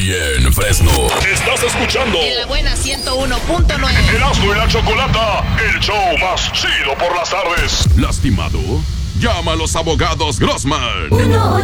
en Fresno. Estás escuchando En la buena 101.9. Erasmo y la Chocolata, el show más chido por las tardes. ¿Lastimado? Llama a los abogados Grossman.